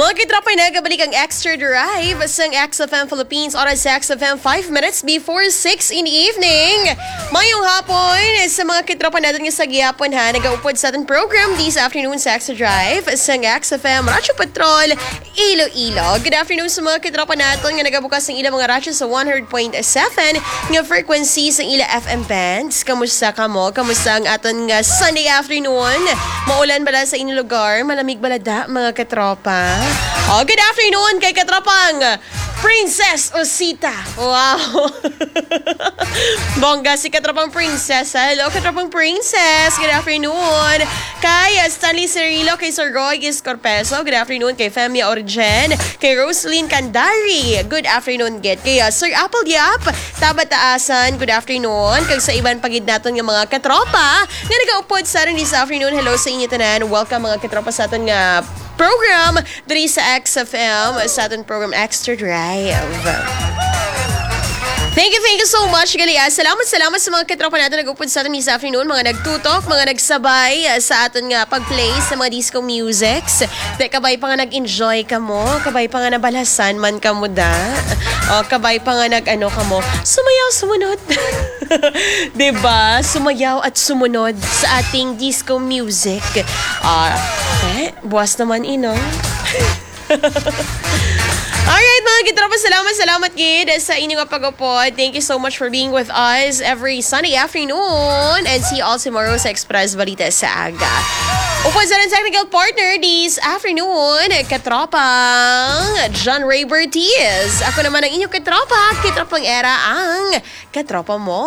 Mga kitrapay na, kabalik ang Extra Drive sa XFM Philippines oras sa XFM 5 minutes before 6 in the evening. Mayong hapon sa mga kitrapa natin nga sa gihapon ha, nag-aupod sa ating program this afternoon sa Extra Drive sa XFM Radyo Patrol, Iloilo. Good afternoon sa mga kitrapa natin nga nagabukas ng ilang mga radyo sa 100.7 nga frequency sa ila FM bands. Kamusta ka mo? Kamusta ang aton nga Sunday afternoon? Maulan bala sa inyong lugar? Malamig balada mga katropa? Oh, good afternoon kay katropang Princess Osita. Wow. Bongga si katropang Princess. Hello, katropang Princess. Good afternoon. Kay Stanley Cirilo, kay Sir Roy Escorpeso. Good afternoon kay Femia Origen. Kay Rosaline Candari. Good afternoon, get. Kay Sir Apple Yap. Tabataasan. Good afternoon. Kag sa iban pagid naton nga mga katropa nga nagaupod sa rin this afternoon. Hello sa inyo tanan. Welcome mga katropa sa aton nga program diri sa XFM sa ating program Extra Drive. Thank you so much, Galia. Salamat sa mga katropa natin nag-upod sa atin this afternoon, mga nagtutok, mga nagsabay sa atin nga pag-play sa mga disco musics. Kabay pa nga nag-enjoy ka mo, kabay pa nga nabalasan man ka mo da. O, kabay pa nga nag-ano ka mo, sumayaw, sumunod. Diba? Sumayaw at sumunod sa ating disco music. Buwas naman ino. Alright mga kitropa, salamat kid sa inyong pag-upod. Thank you so much for being with us every Sunday afternoon and see you all tomorrow sa Express Balita sa Aga. Upod sa rin technical partner this afternoon, katropang John Ray Bertiz. Ako naman ang inyong kitropang era ang katropa mo.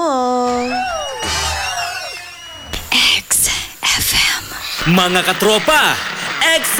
XFM. Mga katropa,